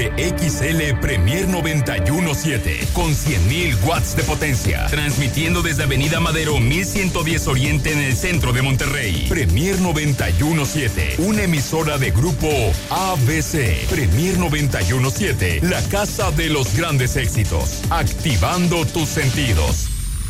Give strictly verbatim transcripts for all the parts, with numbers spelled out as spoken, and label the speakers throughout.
Speaker 1: Doble X L Premier noventa y uno punto siete con cien mil watts de potencia, transmitiendo desde Avenida Madero mil ciento diez Oriente en el centro de Monterrey. Premier noventa y uno punto siete, una emisora de Grupo A B C. Premier noventa y uno punto siete, la casa de los grandes éxitos, activando tus sentidos.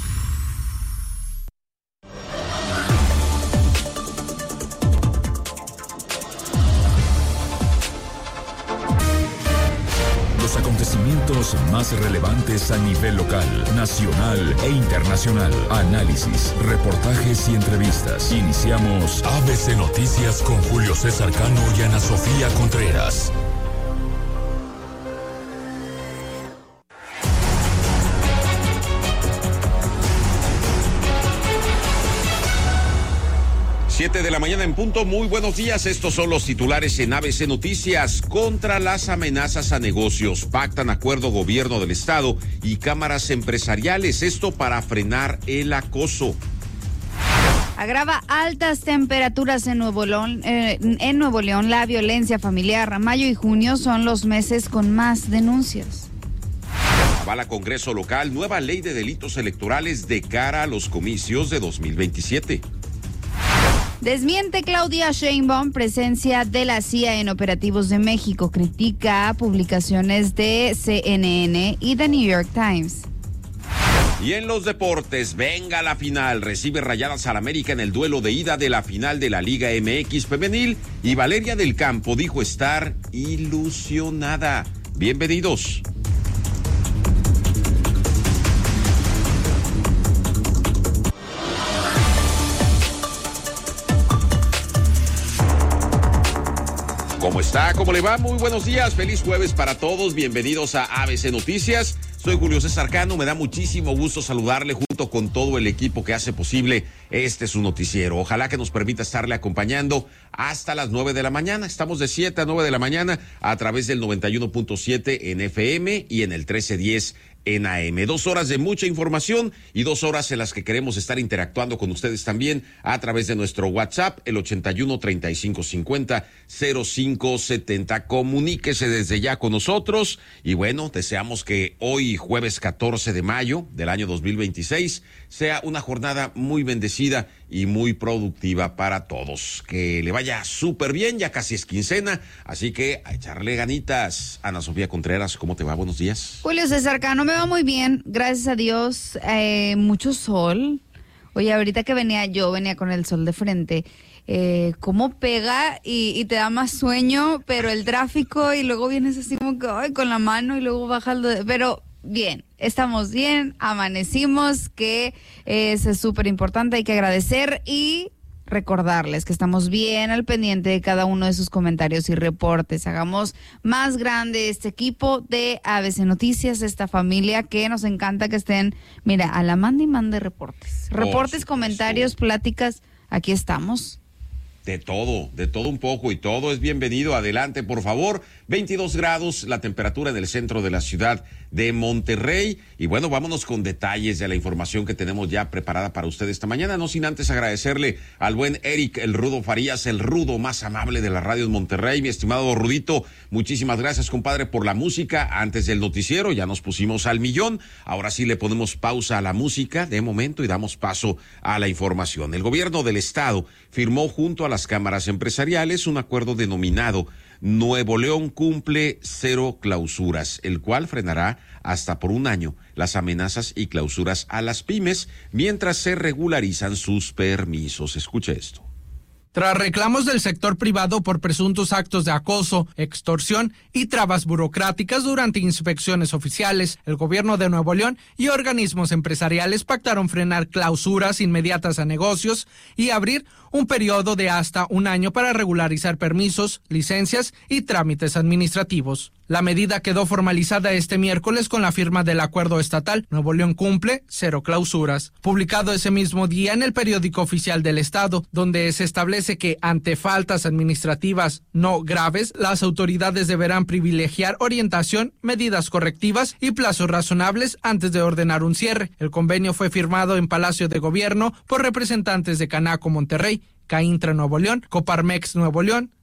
Speaker 1: Los acontecimientos más relevantes a nivel local, nacional e internacional. Análisis, reportajes y entrevistas. Iniciamos A B C Noticias con Julio César Cano y Ana Sofía Contreras.
Speaker 2: Siete de la mañana en punto, muy buenos días, estos son los titulares en A B C Noticias. Contra las amenazas a negocios, pactan acuerdo gobierno del estado y cámaras empresariales, esto para frenar el acoso.
Speaker 3: Agrava altas temperaturas en Nuevo León, eh, en Nuevo León, la violencia familiar. Mayo y junio son los meses con más denuncias.
Speaker 2: Avala Congreso local nueva ley de delitos electorales de cara a los comicios de dos mil veintisiete.
Speaker 3: Desmiente Claudia Sheinbaum presencia de la C I A en operativos de México. Critica publicaciones de C N N y The New York Times.
Speaker 2: Y en los deportes, venga la final. Recibe Rayadas al América en el duelo de ida de la final de la Liga M X Femenil. Y Valeria del Campo dijo estar ilusionada. Bienvenidos. ¿Cómo está? ¿Cómo le va? Muy buenos días. Feliz jueves para todos. Bienvenidos a A B C Noticias. Soy Julio César Cano. Me da muchísimo gusto saludarle junto con todo el equipo que hace posible este su noticiero. Ojalá que nos permita estarle acompañando hasta las nueve de la mañana. Estamos de siete a nueve de la mañana a través del noventa y uno punto siete en F M y en el trece diez en A M. Dos horas de mucha información y dos horas en las que queremos estar interactuando con ustedes también a través de nuestro WhatsApp, el ochenta y uno, treinta y cinco cincuenta, cero cinco setenta. Comuníquese desde ya con nosotros y bueno, deseamos que hoy, jueves catorce de mayo del año dos mil veintiséis, sea una jornada muy bendecida y muy productiva para todos. Que le vaya súper bien, ya casi es quincena, así que a echarle ganitas. Ana Sofía Contreras, ¿cómo te va? Buenos días.
Speaker 3: Julio César Cano, me va muy bien, gracias a Dios, eh, mucho sol. Oye, ahorita que venía yo, venía con el sol de frente, eh, cómo pega y, y te da más sueño, pero el tráfico y luego vienes así como que, ay, con la mano y luego bajas, de, pero bien, estamos bien, amanecimos, que es súper importante, hay que agradecer y recordarles que estamos bien al pendiente de cada uno de sus comentarios y reportes. Hagamos más grande este equipo de A B C Noticias, esta familia que nos encanta que estén, mira, a la manda y manda de reportes. Reportes, oh, comentarios, pláticas, aquí estamos.
Speaker 2: De todo, de todo un poco y todo es bienvenido. Adelante, por favor. veintidós grados, la temperatura en el centro de la ciudad de Monterrey. Y bueno, vámonos con detalles de la información que tenemos ya preparada para usted esta mañana. No sin antes agradecerle al buen Eric, el Rudo Farías, el Rudo más amable de la radio en Monterrey. Mi estimado Rudito, muchísimas gracias, compadre, por la música. Antes del noticiero ya nos pusimos al millón. Ahora sí le ponemos pausa a la música de momento y damos paso a la información. El gobierno del estado firmó junto a las cámaras empresariales un acuerdo denominado Nuevo León cumple cero clausuras, el cual frenará hasta por un año las amenazas y clausuras a las pymes mientras se regularizan sus permisos. Escuche esto.
Speaker 4: Tras reclamos del sector privado por presuntos actos de acoso, extorsión y trabas burocráticas durante inspecciones oficiales, el gobierno de Nuevo León y organismos empresariales pactaron frenar clausuras inmediatas a negocios y abrir un periodo de hasta un año para regularizar permisos, licencias y trámites administrativos. La medida quedó formalizada este miércoles con la firma del acuerdo estatal Nuevo León cumple cero clausuras, publicado ese mismo día en el periódico oficial del estado, donde se establece que ante faltas administrativas no graves, las autoridades deberán privilegiar orientación, medidas correctivas y plazos razonables antes de ordenar un cierre. El convenio fue firmado en Palacio de Gobierno por representantes de Canaco Monterrey, Caintra Nuevo León, Coparmex Nuevo León,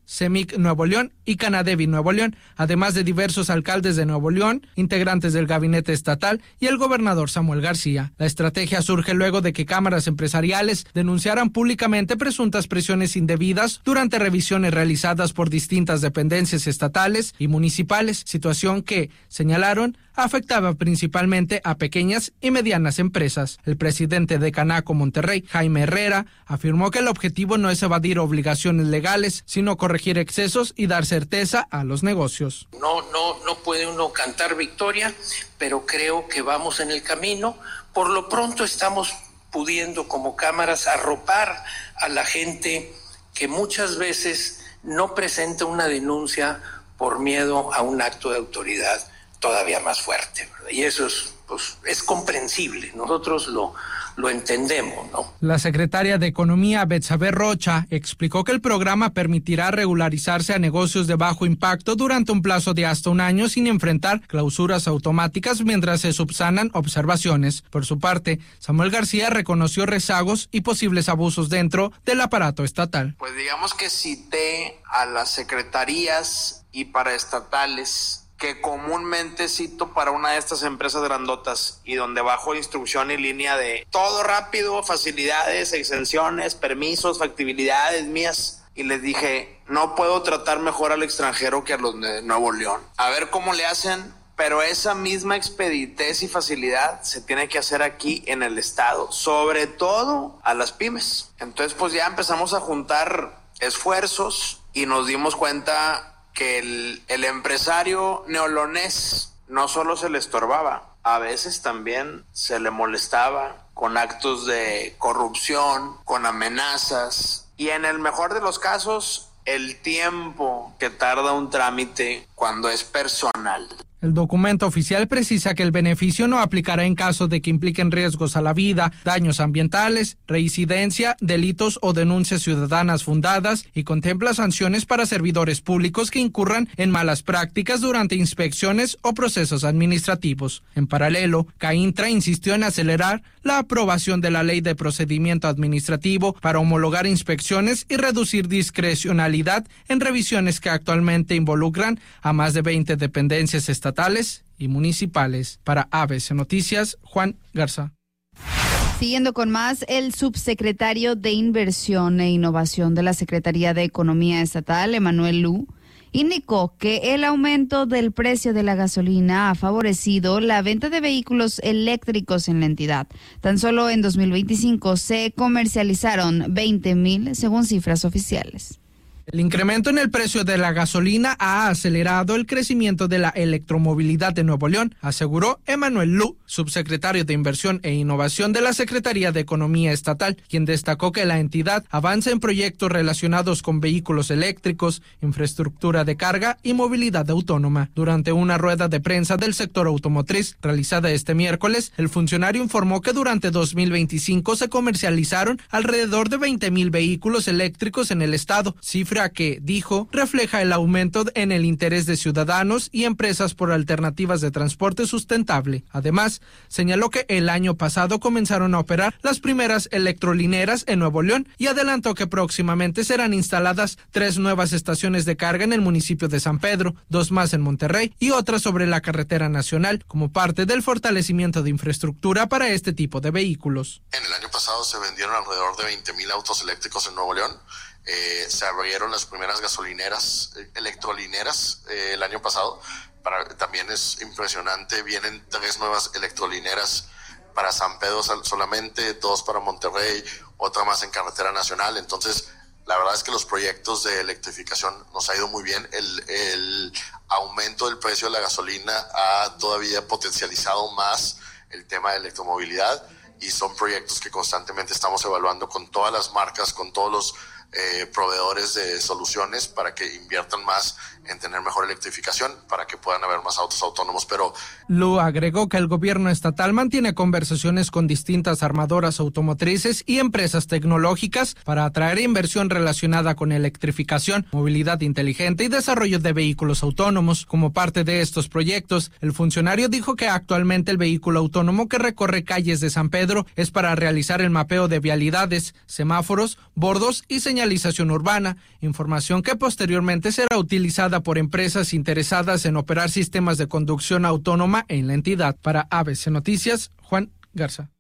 Speaker 4: CEMIC Nuevo León y Canadevi Nuevo León, además de diversos alcaldes de Nuevo León, integrantes del gabinete estatal y el gobernador Samuel García. La estrategia surge luego de que cámaras empresariales denunciaran públicamente presuntas presiones indebidas durante revisiones realizadas por distintas dependencias estatales y municipales, situación que, señalaron, afectaba principalmente a pequeñas y medianas empresas. El presidente de Canaco Monterrey, Jaime Herrera, afirmó que el objetivo no es evadir obligaciones legales, sino corregir excesos y dar certeza a los negocios.
Speaker 5: No, no, no puede uno cantar victoria, pero creo que vamos en el camino. Por lo pronto estamos pudiendo como cámaras arropar a la gente que muchas veces no presenta una denuncia por miedo a un acto de autoridad todavía más fuerte, ¿verdad? Y eso es, pues, es comprensible, nosotros lo, lo entendemos, ¿no?
Speaker 4: La secretaria de Economía, Betsabe Rocha, explicó que el programa permitirá regularizarse a negocios de bajo impacto durante un plazo de hasta un año sin enfrentar clausuras automáticas mientras se subsanan observaciones. Por su parte, Samuel García reconoció rezagos y posibles abusos dentro del aparato estatal.
Speaker 6: Pues digamos que cité a las secretarías y paraestatales que comúnmente cito para una de estas empresas grandotas y donde bajo instrucción y línea de todo rápido, facilidades, exenciones, permisos, factibilidades mías, y les dije, no puedo tratar mejor al extranjero que a los de Nuevo León. A ver cómo le hacen, pero esa misma expeditez y facilidad se tiene que hacer aquí en el estado, sobre todo a las pymes. Entonces pues ya empezamos a juntar esfuerzos y nos dimos cuenta que el, el empresario neolonés no solo se le estorbaba, a veces también se le molestaba con actos de corrupción, con amenazas y en el mejor de los casos, el tiempo que tarda un trámite cuando es personal.
Speaker 4: El documento oficial precisa que el beneficio no aplicará en caso de que impliquen riesgos a la vida, daños ambientales, reincidencia, delitos o denuncias ciudadanas fundadas y contempla sanciones para servidores públicos que incurran en malas prácticas durante inspecciones o procesos administrativos. En paralelo, CAINTRA insistió en acelerar la aprobación de la Ley de Procedimiento Administrativo para homologar inspecciones y reducir discrecionalidad en revisiones que actualmente involucran a más de veinte dependencias estatales estatales y municipales. Para A B C Noticias, Juan Garza.
Speaker 3: Siguiendo con más, el subsecretario de Inversión e Innovación de la Secretaría de Economía Estatal, Emanuel Lu, indicó que el aumento del precio de la gasolina ha favorecido la venta de vehículos eléctricos en la entidad. Tan solo en dos mil veinticinco se comercializaron veinte mil, según cifras oficiales.
Speaker 4: El incremento en el precio de la gasolina ha acelerado el crecimiento de la electromovilidad de Nuevo León, aseguró Emanuel Lu, subsecretario de Inversión e Innovación de la Secretaría de Economía Estatal, quien destacó que la entidad avanza en proyectos relacionados con vehículos eléctricos, infraestructura de carga y movilidad autónoma. Durante una rueda de prensa del sector automotriz realizada este miércoles, el funcionario informó que durante dos mil veinticinco se comercializaron alrededor de veinte mil vehículos eléctricos en el estado, cifra que, dijo, refleja el aumento en el interés de ciudadanos y empresas por alternativas de transporte sustentable. Además, señaló que el año pasado comenzaron a operar las primeras electrolineras en Nuevo León y adelantó que próximamente serán instaladas tres nuevas estaciones de carga en el municipio de San Pedro, dos más en Monterrey y otra sobre la carretera nacional, como parte del fortalecimiento de infraestructura para este tipo de vehículos.
Speaker 7: En el año pasado se vendieron alrededor de veinte mil autos eléctricos en Nuevo León. Eh, se abrieron las primeras gasolineras, eh, electrolineras eh, el año pasado. Para, también es impresionante, vienen tres nuevas electrolineras para San Pedro solamente, dos para Monterrey, otra más en carretera nacional. Entonces, la verdad es que los proyectos de electrificación nos ha ido muy bien. El, el aumento del precio de la gasolina ha todavía potencializado más el tema de electromovilidad y son proyectos que constantemente estamos evaluando con todas las marcas, con todos los Eh, proveedores de soluciones para que inviertan más en tener mejor electrificación, para que puedan haber más autos autónomos. Pero
Speaker 4: Lu agregó que el gobierno estatal mantiene conversaciones con distintas armadoras automotrices y empresas tecnológicas para atraer inversión relacionada con electrificación, movilidad inteligente y desarrollo de vehículos autónomos. Como parte de estos proyectos, el funcionario dijo que actualmente el vehículo autónomo que recorre calles de San Pedro es para realizar el mapeo de vialidades, semáforos, bordos y señales señalización urbana, información que posteriormente será utilizada por empresas interesadas en operar sistemas de conducción autónoma en la entidad. Para A B C Noticias, Juan Garza.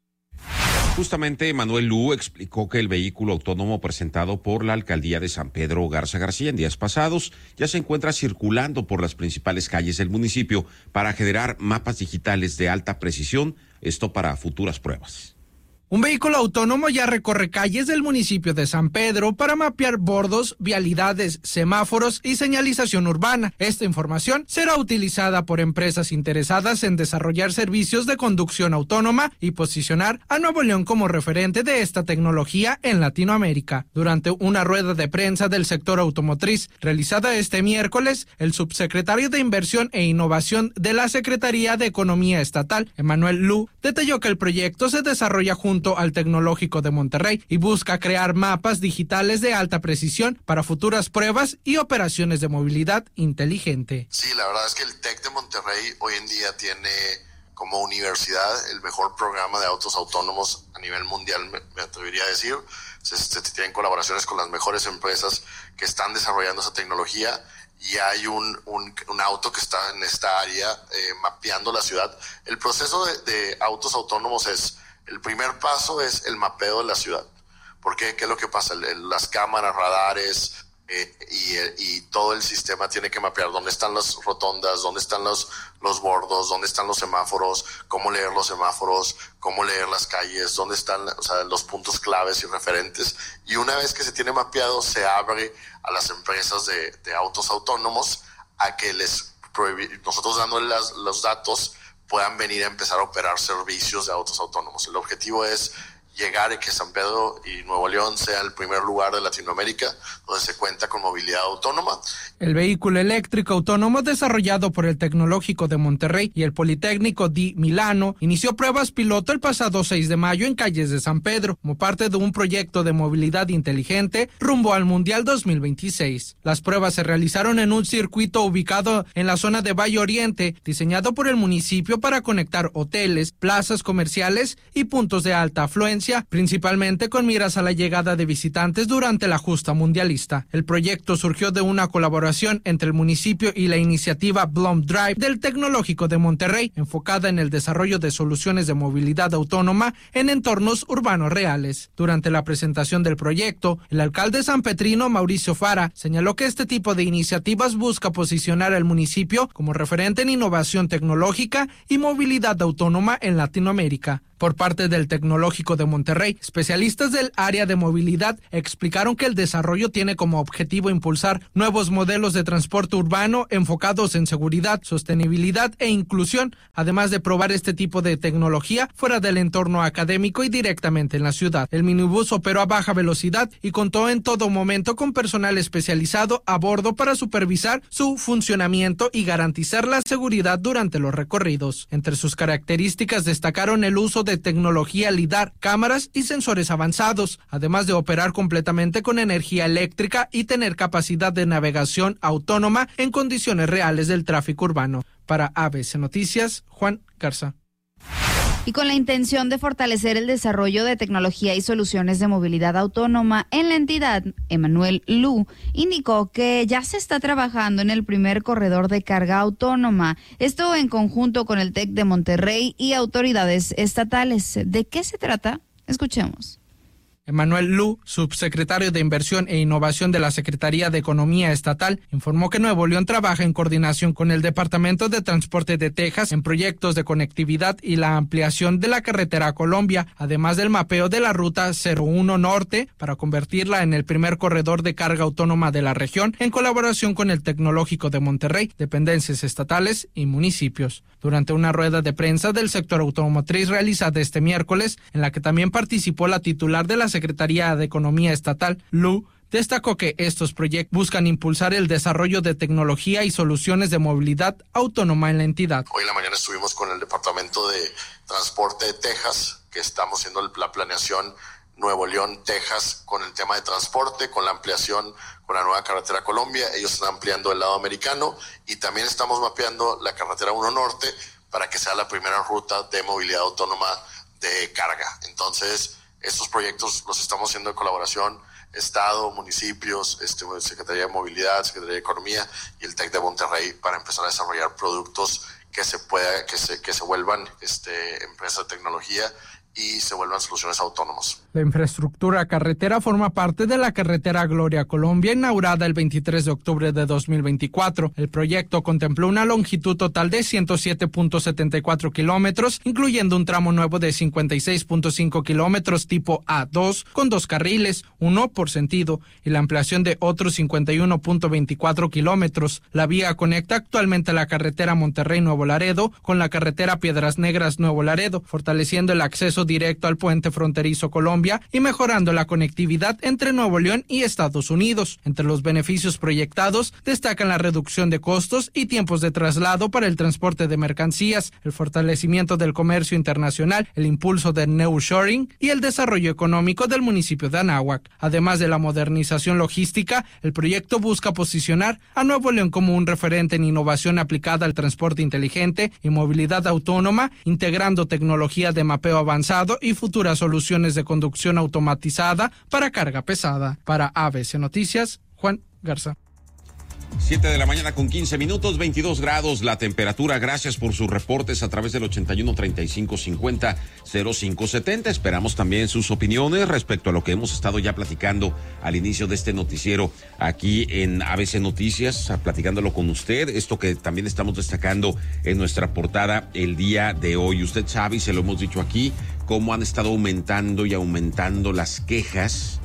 Speaker 2: Justamente Manuel Lu explicó que el vehículo autónomo presentado por la alcaldía de San Pedro Garza García en días pasados ya se encuentra circulando por las principales calles del municipio para generar mapas digitales de alta precisión, esto para futuras pruebas.
Speaker 4: Un vehículo autónomo ya recorre calles del municipio de San Pedro para mapear bordos, vialidades, semáforos y señalización urbana. Esta información será utilizada por empresas interesadas en desarrollar servicios de conducción autónoma y posicionar a Nuevo León como referente de esta tecnología en Latinoamérica. Durante una rueda de prensa del sector automotriz realizada este miércoles, el subsecretario de Inversión e Innovación de la Secretaría de Economía Estatal, Emanuel Lu, detalló que el proyecto se desarrolla junto al Tecnológico de Monterrey y busca crear mapas digitales de alta precisión para futuras pruebas y operaciones de movilidad inteligente.
Speaker 7: Sí, la verdad es que el TEC de Monterrey hoy en día tiene como universidad el mejor programa de autos autónomos a nivel mundial, me, me atrevería a decir. Se, se tienen colaboraciones con las mejores empresas que están desarrollando esa tecnología y hay un, un, un auto que está en esta área eh, mapeando la ciudad. El proceso de, de autos autónomos es... El primer paso es el mapeo de la ciudad. ¿Por qué? ¿Qué es lo que pasa? El, el, las cámaras, radares eh, y, y todo el sistema tiene que mapear dónde están las rotondas, dónde están los, los bordos, dónde están los semáforos, cómo leer los semáforos, cómo leer las calles, dónde están, o sea, los puntos claves y referentes. Y una vez que se tiene mapeado, se abre a las empresas de, de autos autónomos a que les prohíbe, nosotros dándoles las, los datos, puedan venir a empezar a operar servicios de autos autónomos. El objetivo es llegar a que San Pedro y Nuevo León sea el primer lugar de Latinoamérica donde se cuenta con movilidad autónoma.
Speaker 4: El vehículo eléctrico autónomo desarrollado por el Tecnológico de Monterrey y el Politécnico di Milano inició pruebas piloto el pasado seis de mayo en calles de San Pedro como parte de un proyecto de movilidad inteligente rumbo al Mundial dos mil veintiséis. Las pruebas se realizaron en un circuito ubicado en la zona de Valle Oriente, diseñado por el municipio para conectar hoteles, plazas comerciales y puntos de alta afluencia, principalmente con miras a la llegada de visitantes durante la justa mundialista. El proyecto surgió de una colaboración entre el municipio y la iniciativa Blom Drive del Tecnológico de Monterrey, enfocada en el desarrollo de soluciones de movilidad autónoma en entornos urbanos reales. Durante la presentación del proyecto, el alcalde sanpetrino Mauricio Fara señaló que este tipo de iniciativas busca posicionar al municipio como referente en innovación tecnológica y movilidad autónoma en Latinoamérica. Por parte del Tecnológico de Monterrey, especialistas del área de movilidad explicaron que el desarrollo tiene como objetivo impulsar nuevos modelos de transporte urbano enfocados en seguridad, sostenibilidad e inclusión, además de probar este tipo de tecnología fuera del entorno académico y directamente en la ciudad. El minibús operó a baja velocidad y contó en todo momento con personal especializado a bordo para supervisar su funcionamiento y garantizar la seguridad durante los recorridos. Entre sus características destacaron el uso de de tecnología LIDAR, cámaras y sensores avanzados, además de operar completamente con energía eléctrica y tener capacidad de navegación autónoma en condiciones reales del tráfico urbano. Para A B C Noticias, Juan Garza.
Speaker 3: Y con la intención de fortalecer el desarrollo de tecnología y soluciones de movilidad autónoma en la entidad, Emanuel Lu indicó que ya se está trabajando en el primer corredor de carga autónoma, esto en conjunto con el TEC de Monterrey y autoridades estatales. ¿De qué se trata? Escuchemos.
Speaker 4: Emanuel Lu, subsecretario de Inversión e Innovación de la Secretaría de Economía Estatal, informó que Nuevo León trabaja en coordinación con el Departamento de Transporte de Texas en proyectos de conectividad y la ampliación de la carretera a Colombia, además del mapeo de la Ruta cero uno Norte para convertirla en el primer corredor de carga autónoma de la región en colaboración con el Tecnológico de Monterrey, dependencias estatales y municipios. Durante una rueda de prensa del sector automotriz realizada este miércoles, en la que también participó la titular de la Secretaría de Economía Estatal, Lu, destacó que estos proyectos buscan impulsar el desarrollo de tecnología y soluciones de movilidad autónoma en la entidad.
Speaker 7: Hoy en la mañana estuvimos con el Departamento de Transporte de Texas, que estamos haciendo la planeación Nuevo León, Texas, con el tema de transporte, con la ampliación con la nueva carretera Colombia. Ellos están ampliando el lado americano y también estamos mapeando la carretera uno Norte para que sea la primera ruta de movilidad autónoma de carga. Entonces, estos proyectos los estamos haciendo en colaboración Estado, municipios, este, Secretaría de Movilidad, Secretaría de Economía y el TEC de Monterrey para empezar a desarrollar productos que se pueda, que se, que se vuelvan este, empresas de tecnología y se vuelvan soluciones autónomas.
Speaker 4: La infraestructura carretera forma parte de la carretera Gloria Colombia, inaugurada el veintitrés de octubre de dos mil veinticuatro. El proyecto contempló una longitud total de ciento siete punto setenta y cuatro kilómetros, incluyendo un tramo nuevo de cincuenta y seis punto cinco kilómetros tipo A dos, con dos carriles, uno por sentido, y la ampliación de otros cincuenta y uno punto veinticuatro kilómetros. La vía conecta actualmente la carretera Monterrey-Nuevo Laredo con la carretera Piedras Negras-Nuevo Laredo, fortaleciendo el acceso directo al puente fronterizo Colombia y mejorando la conectividad entre Nuevo León y Estados Unidos. Entre los beneficios proyectados destacan la reducción de costos y tiempos de traslado para el transporte de mercancías, el fortalecimiento del comercio internacional, el impulso del nearshoring y el desarrollo económico del municipio de Anáhuac. Además de la modernización logística, el proyecto busca posicionar a Nuevo León como un referente en innovación aplicada al transporte inteligente y movilidad autónoma, integrando tecnología de mapeo avanzado y futuras soluciones de conducción automatizada para carga pesada. Para A B C Noticias, Juan Garza.
Speaker 2: siete de la mañana con quince minutos, veintidós grados la temperatura. Gracias por sus reportes a través del ochenta y uno, treinta y cinco, cincuenta, cero cinco setenta. Esperamos también sus opiniones respecto a lo que hemos estado ya platicando al inicio de este noticiero aquí en A B C Noticias, platicándolo con usted. Esto que también estamos destacando en nuestra portada el día de hoy. Usted sabe, y se lo hemos dicho aquí, cómo han estado aumentando y aumentando las quejas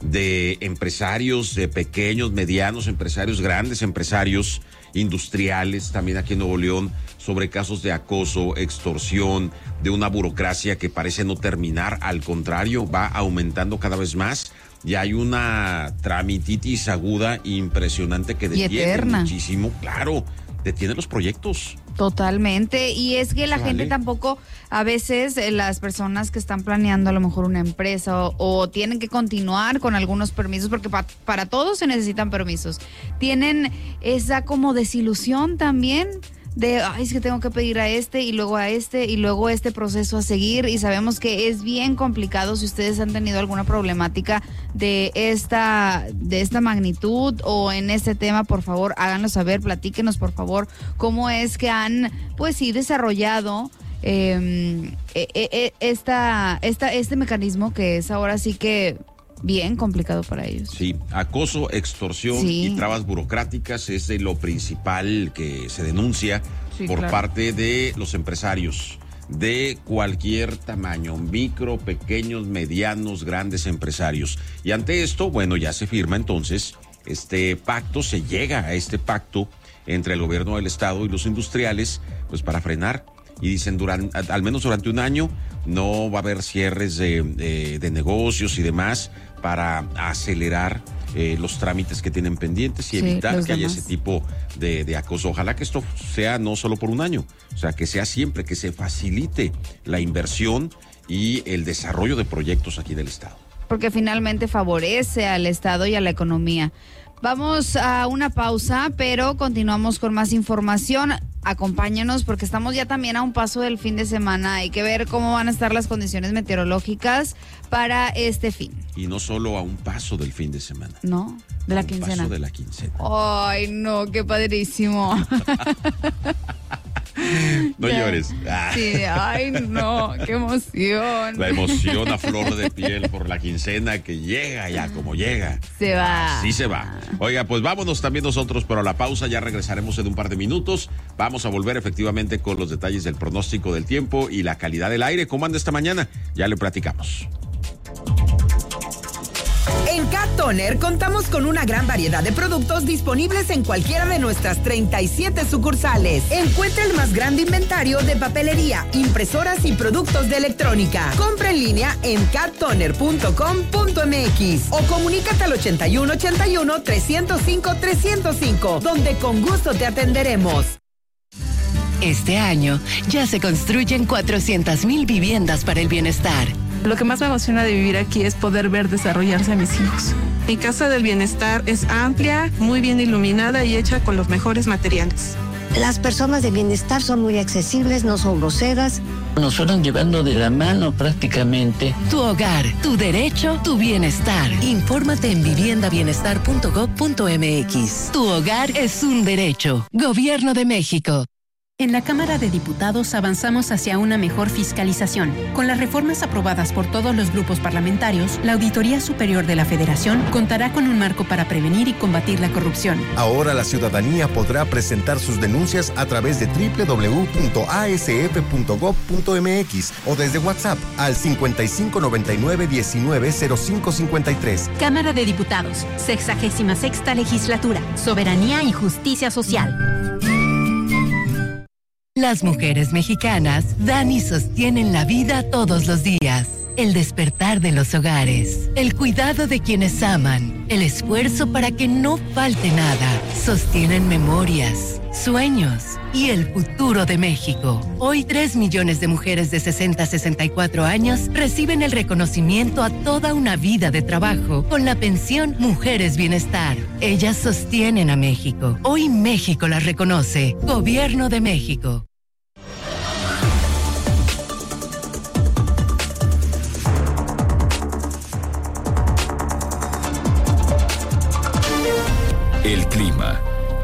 Speaker 2: de empresarios, de pequeños, medianos empresarios, grandes empresarios industriales, también aquí en Nuevo León, sobre casos de acoso, extorsión, de una burocracia que parece no terminar, al contrario, va aumentando cada vez más. Y hay una tramititis aguda impresionante que detiene muchísimo, claro, detiene los proyectos.
Speaker 3: Totalmente, y es que la
Speaker 2: vale.
Speaker 3: gente tampoco, a veces eh, las personas que están planeando a lo mejor una empresa o, o tienen que continuar con algunos permisos, porque pa, para todos se necesitan permisos, tienen esa como desilusión también de, ay, es que tengo que pedir a este y luego a este y luego este proceso a seguir, y sabemos que es bien complicado. Si ustedes han tenido alguna problemática de esta de esta magnitud o en este tema, por favor, háganlo saber, platíquenos por favor cómo es que han pues sí desarrollado eh, eh, eh, esta, esta este mecanismo que es ahora sí que bien complicado para ellos.
Speaker 2: Sí, acoso, extorsión
Speaker 3: sí.
Speaker 2: y trabas burocráticas es de lo principal que se denuncia sí, por claro. parte de los empresarios de cualquier tamaño, micro, pequeños, medianos, grandes empresarios. Y ante esto, bueno, ya se firma entonces este pacto, se llega a este pacto entre el gobierno del estado y los industriales, pues para frenar. Y dicen, durante, al menos durante un año, no va a haber cierres de, de, de negocios y demás para acelerar eh, los trámites que tienen pendientes y sí, evitar que demás. haya ese tipo de, de acoso. Ojalá que esto sea no solo por un año, o sea, que sea siempre, que se facilite la inversión y el desarrollo de proyectos aquí del estado.
Speaker 3: Porque finalmente favorece al estado y a la economía. Vamos a una pausa, pero continuamos con más información. Acompáñanos porque estamos ya también a un paso del fin de semana. Hay que ver cómo van a estar las condiciones meteorológicas para este fin.
Speaker 2: Y no solo a un paso del fin de semana.
Speaker 3: No, de la
Speaker 2: un
Speaker 3: quincena.
Speaker 2: Paso de la quincena.
Speaker 3: Ay, no, qué padrísimo.
Speaker 2: No
Speaker 3: ya.
Speaker 2: llores. Ah.
Speaker 3: Sí, ay, no, qué emoción.
Speaker 2: La emoción a flor de piel por la quincena que llega ya como llega.
Speaker 3: Se va.
Speaker 2: Así se va. Oiga, pues vámonos también nosotros, pero a la pausa ya regresaremos en un par de minutos. Vamos a volver efectivamente con los detalles del pronóstico del tiempo y la calidad del aire. ¿Cómo anda esta mañana? Ya le platicamos.
Speaker 8: En Cat Toner contamos con una gran variedad de productos disponibles en cualquiera de nuestras treinta y siete sucursales. Encuentra el más grande inventario de papelería, impresoras y productos de electrónica. Compra en línea en cat toner punto com punto m x o comunícate al ochenta y uno ochenta y uno, trescientos cinco, trescientos cinco, donde con gusto te atenderemos.
Speaker 9: Este año ya se construyen cuatrocientas mil viviendas para el bienestar.
Speaker 10: Lo que más me emociona de vivir aquí es poder ver desarrollarse a mis hijos. Mi casa del bienestar es amplia, muy bien iluminada y hecha con los mejores materiales.
Speaker 11: Las personas de bienestar son muy accesibles, no son groseras.
Speaker 12: Nos fueron llevando de la mano prácticamente.
Speaker 9: Tu hogar, tu derecho, tu bienestar. Infórmate en vivienda bienestar punto gob punto eme equis. Tu hogar es un derecho. Gobierno de México.
Speaker 13: En la Cámara de Diputados avanzamos hacia una mejor fiscalización. Con las reformas aprobadas por todos los grupos parlamentarios, la Auditoría Superior de la Federación contará con un marco para prevenir y combatir la corrupción.
Speaker 14: Ahora la ciudadanía podrá presentar sus denuncias a través de doble u doble u doble u punto a ese efe punto gob punto eme equis o desde WhatsApp al cincuenta y cinco noventa y nueve diecinueve cero cinco cincuenta y tres.
Speaker 13: Cámara de Diputados, sexagésima sexta Legislatura, Soberanía y Justicia Social.
Speaker 9: Las mujeres mexicanas dan y sostienen la vida todos los días. El despertar de los hogares, el cuidado de quienes aman, el esfuerzo para que no falte nada. Sostienen memorias, sueños y el futuro de México. Hoy tres millones de mujeres de sesenta a sesenta y cuatro años reciben el reconocimiento a toda una vida de trabajo con la pensión Mujeres Bienestar. Ellas sostienen a México. Hoy México las reconoce. Gobierno de México.
Speaker 1: El clima.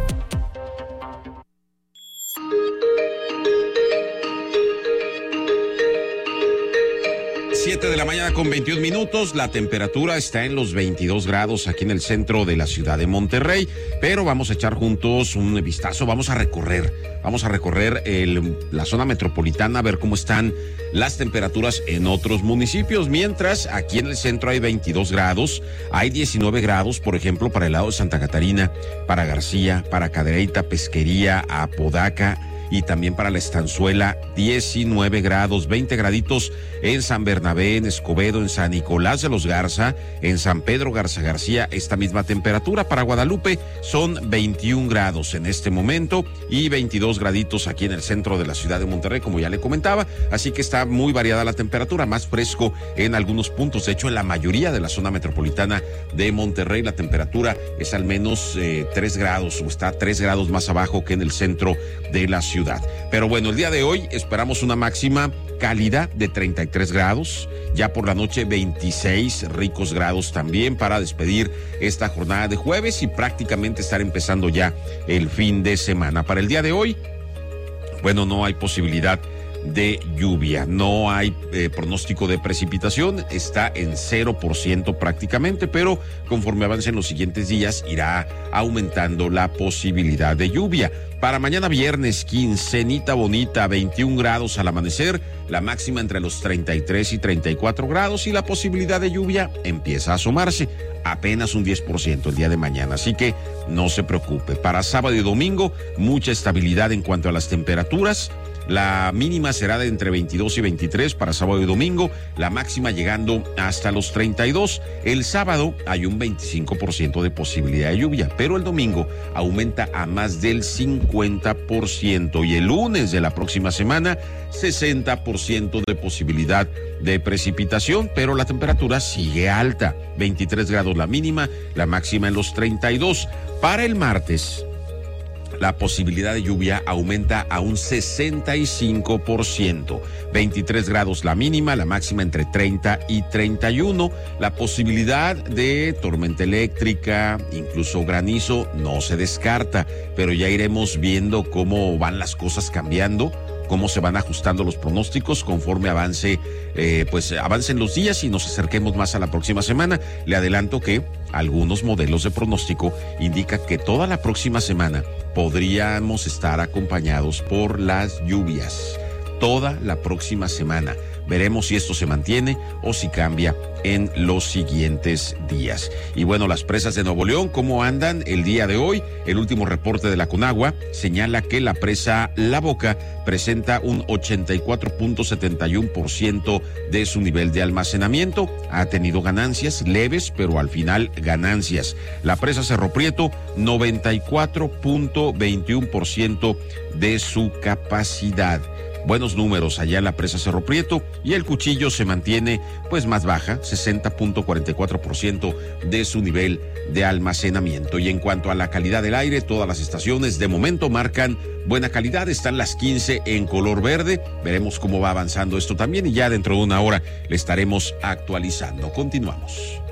Speaker 2: siete de la mañana con veintiún minutos, la temperatura está en los veintidós grados aquí en el centro de la ciudad de Monterrey, pero vamos a echar juntos un vistazo, vamos a recorrer, vamos a recorrer el, la zona metropolitana, a ver cómo están las temperaturas en otros municipios, mientras aquí en el centro hay veintidós grados, hay diecinueve grados, por ejemplo, para el lado de Santa Catarina, para García, para Cadereyta, Pesquería, Apodaca, y también para la Estanzuela, diecinueve grados, veinte graditos en San Bernabé, en Escobedo, en San Nicolás de los Garza, en San Pedro Garza García, esta misma temperatura. Para Guadalupe son veintiún grados en este momento y veintidós graditos aquí en el centro de la ciudad de Monterrey, como ya le comentaba, así que está muy variada la temperatura, más fresco en algunos puntos. De hecho, en la mayoría de la zona metropolitana de Monterrey la temperatura es al menos eh, tres grados o está tres grados más abajo que en el centro de la ciudad. Pero bueno, el día de hoy esperamos una máxima cálida de treinta y tres grados, ya por la noche veintiséis ricos grados también para despedir esta jornada de jueves y prácticamente estar empezando ya el fin de semana. Para el día de hoy, bueno, no hay posibilidad de lluvia, no hay eh, pronóstico de precipitación, está en cero por ciento prácticamente, pero conforme avancen los siguientes días irá aumentando la posibilidad de lluvia. Para mañana viernes, quincenita bonita, veintiún grados al amanecer, la máxima entre los treinta y tres y treinta y cuatro grados y la posibilidad de lluvia empieza a asomarse, apenas un diez por ciento el día de mañana, así que no se preocupe. Para sábado y domingo, mucha estabilidad en cuanto a las temperaturas. La mínima será de entre veintidós y veintitrés para sábado y domingo, la máxima llegando hasta los treinta y dos. El sábado hay un veinticinco por ciento de posibilidad de lluvia, pero el domingo aumenta a más del cincuenta por ciento y el lunes de la próxima semana sesenta por ciento de posibilidad de precipitación, pero la temperatura sigue alta, veintitrés grados la mínima, la máxima en los treinta y dos. Para el martes, la posibilidad de lluvia aumenta a un sesenta y cinco por ciento. veintitrés grados la mínima, la máxima entre treinta y treinta y uno. La posibilidad de tormenta eléctrica, incluso granizo, no se descarta, pero ya iremos viendo cómo van las cosas cambiando, cómo se van ajustando los pronósticos conforme avance, eh, pues avancen los días y nos acerquemos más a la próxima semana. Le adelanto que algunos modelos de pronóstico indican que toda la próxima semana podríamos estar acompañados por las lluvias. Toda la próxima semana. Veremos si esto se mantiene o si cambia en los siguientes días. Y bueno, las presas de Nuevo León, ¿cómo andan el día de hoy? El último reporte de la Conagua señala que la presa La Boca presenta un ochenta y cuatro punto setenta y uno por ciento de su nivel de almacenamiento. Ha tenido ganancias leves, pero al final ganancias. La presa Cerro Prieto, noventa y cuatro punto veintiuno por ciento de su capacidad. buenos números allá en la presa Cerro Prieto, y el Cuchillo se mantiene pues más baja, sesenta punto cuarenta y cuatro por ciento de su nivel de almacenamiento. Y en cuanto a la calidad del aire, todas las estaciones de momento marcan buena calidad, están las quince en color verde. Veremos cómo va avanzando esto también y ya dentro de una hora le estaremos actualizando. Continuamos.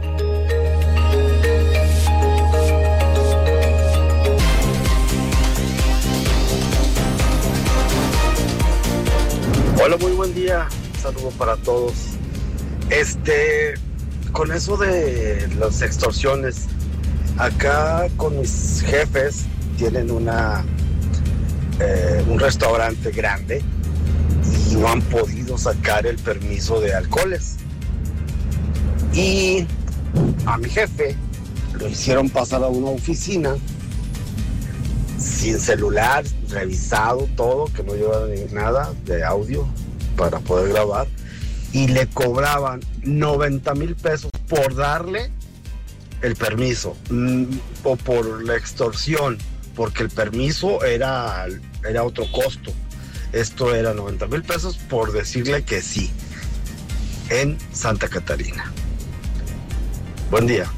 Speaker 15: Hola, muy buen día. Un saludo para todos. Este, con eso de las extorsiones, acá con mis jefes tienen una eh, un restaurante grande y no han podido sacar el permiso de alcoholes. Y a mi jefe lo hicieron pasar a una oficina sin celular, revisado todo, que no llevaba ni nada de audio para poder grabar, y le cobraban noventa mil pesos por darle el permiso, mm, o por la extorsión, porque el permiso era, era otro costo. Esto era noventa mil pesos por decirle que sí, en Santa Catarina. Buen día.